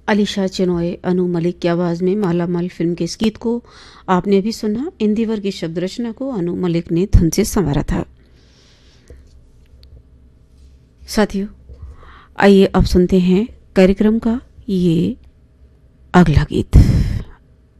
अलीशा चिनॉय, अनु मलिक की आवाज़ में माला माल फिल्म के इस गीत को आपने भी सुना। इंदिवर की शब्द रचना को अनु मलिक ने धुन से संवारा था। साथियों, आइए अब सुनते हैं कार्यक्रम का ये अगला गीत।